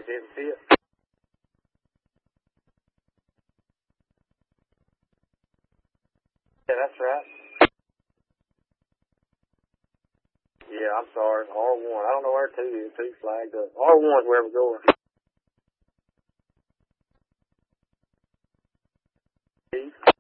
didn't see it. Yeah, that's right. Yeah, I'm sorry. R1. I don't know where 2 is. 2 flagged up. R1's where we're going.